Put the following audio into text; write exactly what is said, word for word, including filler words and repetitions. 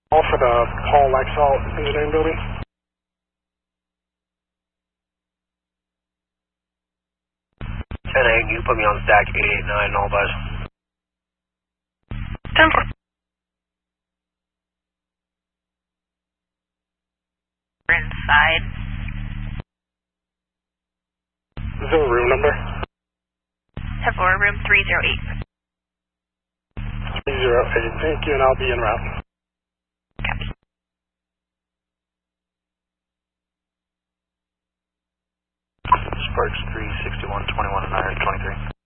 All for the Paul Lexall Engineering Building. ten eight, you put me on stack eight eight nine, all bus. ten four. Inside. Is there a room number? ten four, room three zero eight. three zero eight, thank you, and I'll be en route. Copy. Sparks three sixty-one twenty-one and nine twenty-three.